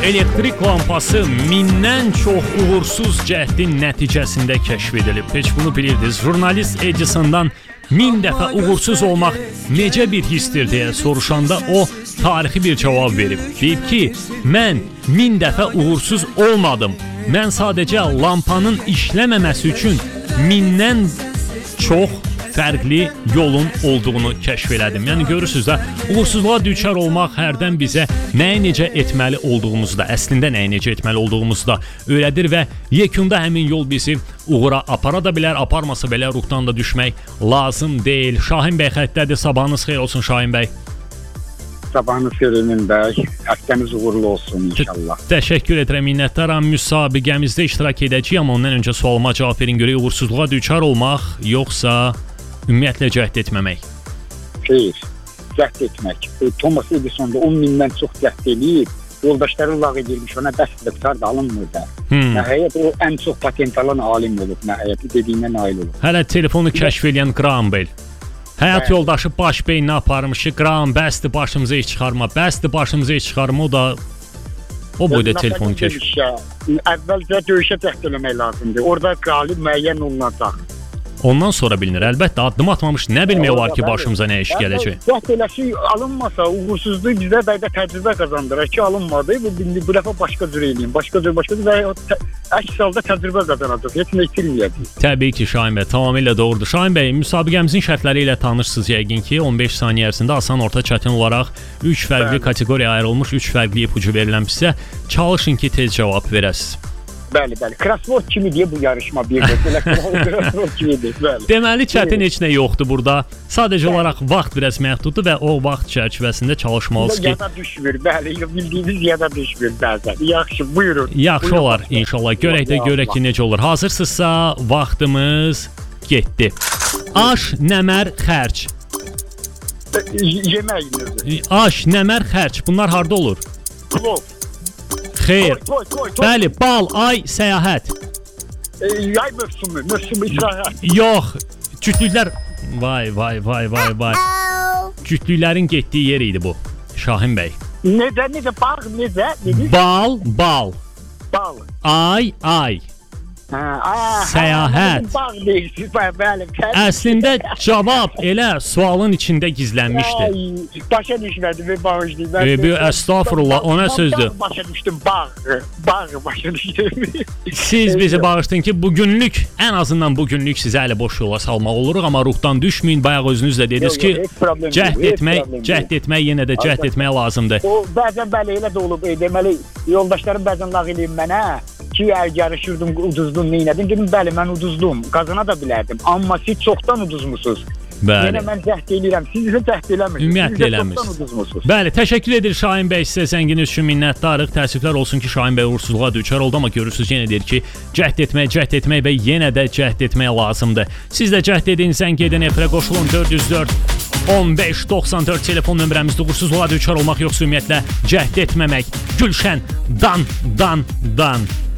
elektrik lampası mindən çox uğursuz cəhdin nəticəsində kəşf edilib. Heç bunu bilirdiniz. Jurnalist Edison'dan 1000 dəfə uğursuz olmaq necə bir hissdir deyə soruşanda o tarixi bir cavab verib. Deyib ki, mən 1000 dəfə uğursuz olmadım. Mən sadəcə lampanın işləməməsi üçün 1000-dən çox fərqli yolun olduğunu kəşf elədim. Yəni görürsünüz də, uğursuzluğa düçar olmaq hərdən bizə nəyi necə etməli olduğumuzu da, əslində nəyi necə etməli olduğumuzu da öyrədir və yekunda həmin yol bizi uğura apara da bilər, aparmasa belə ruhdan da düşmək lazım deyil. Şahin bəy xəttədir, sabahınız xeyir olsun Şahin bəy. Sabahınız xeyir Emin bəy, həftəniz uğurlu olsun inşallah. Təşəkkür edirəm, minnətdaram. Müsabiqəmizdə iştirak edəcəyəm, amma ondan öncə sualıma cavab verin görək, uğursuzluğa düçar olmaq yoxsa ümumiyyətlə cəhd etməmək? Xeyr, cəhd etmək. Thomas Edison da 10 mindən çox cəhd edib, yoldaşları lağ edilmiş, ona dəstək tutardı, alınmır da. Nəhayət o ən çox patent alan alim olub, nəhayət dediyindən nail olub. Hələ telefonu kəşf edən Graham Bell. Həyat yoldaşı baş beyninə aparmış ki, Graham bəsdir başımıza iş çıxarma, bəsdir başımıza iş çıxarma, o da o boyda telefonu kəşf. Əvvəlcə döyüşə cəhd eləmək lazımdır, orada qalib müəyyən olunacaq. Ondan sonra bilinir. Əlbəttə, addım atmamış nə bilmək olar ki, başımıza nə iş gələcək? Cəhd eləsi alınmasa, uğursuzluq bizə bəlkə təcrübə qazandırır ki, alınmadı. Bu dəfə başqa cür eləyin, başqa cür və əks halda təcrübə qazanacaq. Heç nə itirməyəcək. Təbii ki, Şahin bəy, tamamilə doğrudur. Şahin bəy, müsabiqəmizin şərtləri ilə tanışsınız yəqin ki, 15 saniyə ərzində asan, orta, çətin olaraq 3 fərqli kateqoriyaya ayrılmış 3 fərqli ipucu verilən bizə. Çalışın ki, tez cavab verəsiniz. Bəli, bəli. Crossword kimi deyə bu yarışma bir də. Crossword kimidir, bəli. Deməli, çətin heç nə yoxdur burada. Sadəcə olaraq vaxt biraz məhduddur və o vaxt çərçivəsində çalışmalısınız ki... Yada düşmür, bəli. Bildiyiniz yada düşmür bəzən. Yaxşı, buyurun. Yaxşı olar inşallah. Görək də görək ki, necə olur. Hazırsınızsa, vaxtımız getdi. Aş, nəmər, xərc. Yemək. Aş, nəmər, xərc. Bunlar harda olur? Klov. Xeyr. Bəli, bal, ay, səyahət. Yay mövsümü, istirahət. Yox, cütlüklər... Vay. Cütlüklərin getdiyi yer idi bu, Şahin bəy. Necə, bağ, necə? Bal. Bal. Ay. Səyahət. Əslində cavab elə sualın içində gizlənmişdi. Başa düşmədim və bağışlayın. Estağfurullah, o nə sözdür? Başa düşdüm, bağ başa düşdüm. Siz bizi bağışlayın ki, bugünlük, ən azından bugünlük sizə əli boş yola salmaq oluruq, amma ruhdan düşməyin. Bayaq özünüz də dediniz ki, cəhd etmək, yenə də cəhd etmək lazımdır. O, bəzən bəli elə də olub, deməli, yoldaşlarım bəzən lağ eləyim mənə. Ki, yarışırdım, uduzdum, neynədim? Dedim, bəli, mən uduzdum, qazana da bilərdim. Amma siz çoxdan uduzmusunuz. Bəli. Yenə mən cəhd eləyirəm, siz isə cəhd eləmirsiniz. Ümumiyyətlə eləmirsiniz. Bəli, təşəkkür edir Şahin bəy, sizə zənginiz üçün minnətdarıq. Təəssüflər olsun ki, Şahin bəy uğursuzluğa düçar oldu, amma görürsünüz, yenə deyir ki, cəhd etmək və yenə də cəhd etmək lazımdır. Siz də cəhd edin, zəng edin, efirə qoşulun 404 1594 telefon nömrəmizdə. Uğursuzluğa düçar olmaq yoxsa ümumiyyətlə cəhd etməmək. Gülşən, dan.